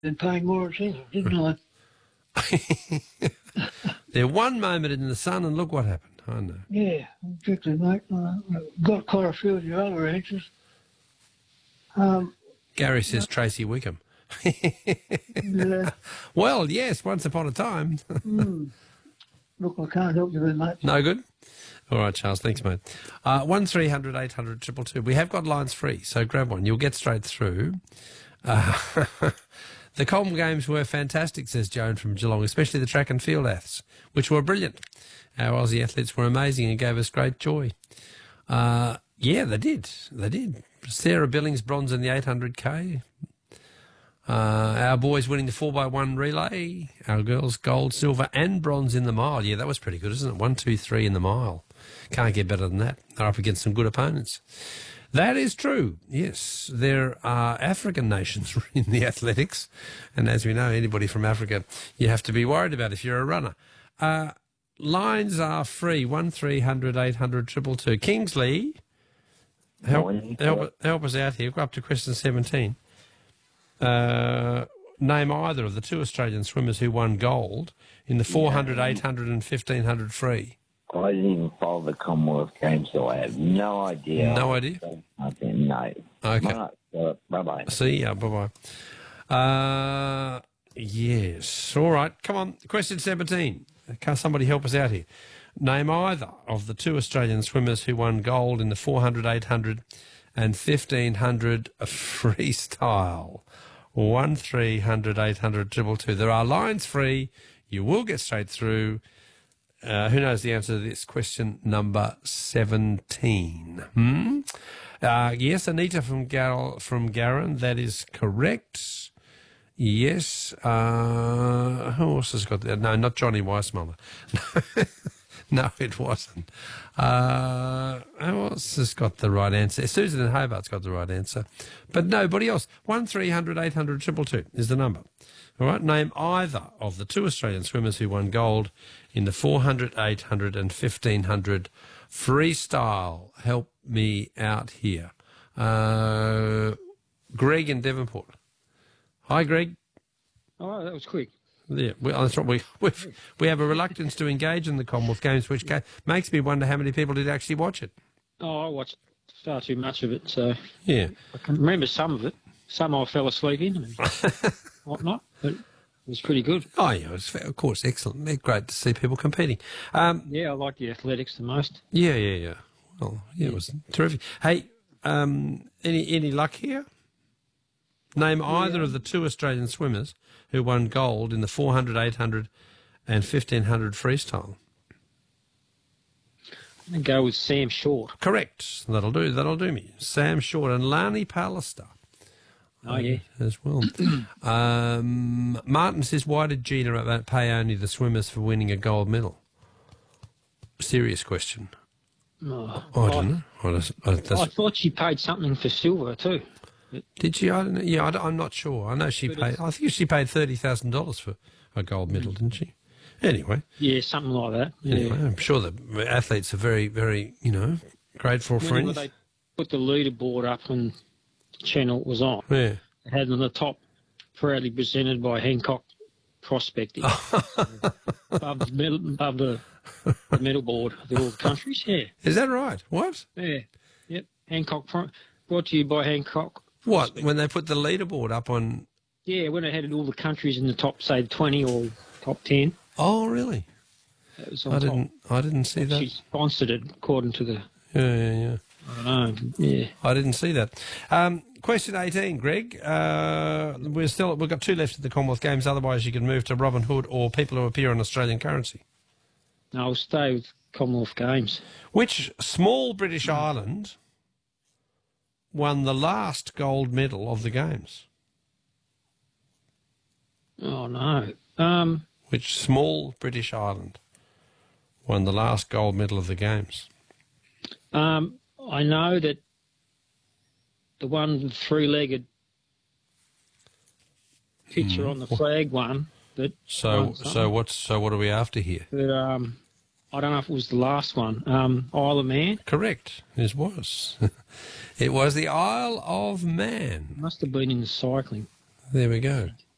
been paying more attention, didn't I? There one moment in the sun and look what happened. I know. Yeah, exactly, mate. Got quite a few of your other answers. Gary says Tracy Wickham. Yeah. Well, yes, once upon a time. Look, I can't help you very much. No good? All right, Charles. Thanks, mate. 1300 800 222. We have got lines free, so grab one. You'll get straight through. The Com Games were fantastic, says Joan from Geelong, especially the track and field aths, which were brilliant. Our Aussie athletes were amazing and gave us great joy. Yeah, they did. They did. Sarah Billings, bronze in the 800K. Our boys winning the 4x1 relay. Our girls, gold, silver and bronze in the mile. Yeah, that was pretty good, isn't it? 1, 2, 3 in the mile. Can't get better than that. They're up against some good opponents. That is true. Yes, there are African nations in the athletics. And as we know, anybody from Africa you have to be worried about if you're a runner. Lines are free. 1300 800 222. Kingsley, help us out here. Go up to question 17. Name either of the two Australian swimmers who won gold in the 400, 800 and 1500 free. I didn't even follow the Commonwealth Games, so I have no idea. No idea? No. Okay. Bye-bye. See ya. Bye-bye. Yes. All right. Come on. Question 17. Can somebody help us out here? Name either of the two Australian swimmers who won gold in the 400, 800 and 1500 freestyle. 1300 800 222. There are lines free. You will get straight through. Who knows the answer to this? Question number 17. Yes, Anita from Garran. That is correct. Yes. Who else has got that? No, not Johnny Weissmuller. No, it wasn't. Who else has got the right answer? Susan in Hobart's got the right answer. But nobody else. 1300 800 222 is the number. All right, name either of the two Australian swimmers who won gold in the 400, 800 and 1500 freestyle. Help me out here. Greg in Devonport. Hi, Greg. Oh, that was quick. Yeah, that's right. We have a reluctance to engage in the Commonwealth Games, which makes me wonder how many people did actually watch it. Oh, I watched far too much of it, so yeah, I can remember some of it. Some I fell asleep in and whatnot, but it was pretty good. Oh, yeah, it was, of course, excellent. It's great to see people competing. Yeah, I like the athletics the most. Yeah. Well, yeah, it was terrific. Hey, any luck here? Name either of the two Australian swimmers who won gold in the 400, 800 and 1500 freestyle. I'm going to go with Sam Short. Correct. That'll do me. Sam Short and Lani Pallister. Oh, yeah. As well. Martin says, why did Gina pay only the swimmers for winning a gold medal? Serious question. Oh, I don't know. I thought she paid something for silver too. Did she? I don't know. Yeah, I'm not sure. I know she paid. I think she paid $30,000 for a gold medal, didn't she? Anyway. Yeah, something like that. Yeah. Anyway, I'm sure the athletes are very, very, grateful for it. They put the leaderboard up when the channel was on. Yeah. They had on the top, proudly presented by Hancock Prospecting. above the medal board of all the countries. Yeah. Is that right? What? Yeah. Yep. Hancock. Brought to you by Hancock. What? When they put the leaderboard up on? Yeah, when they had all the countries in the top, say 20 or top 10. Oh, really? That was on top. I didn't see that. She sponsored it according to the. Yeah. I don't know. Yeah. I didn't see that. Question 18, Greg. We've got two left at the Commonwealth Games. Otherwise, you can move to Robin Hood or people who appear on Australian currency. No, I'll stay with Commonwealth Games. Which small British island won the last gold medal of the Games? Oh, no. Which small British island won the last gold medal of the Games? I know that the one with the three-legged picture on the flag one. So what are we after here? But, I don't know if it was the last one. Isle of Man? Correct. It was. It was the Isle of Man. Must have been in the cycling. There we go.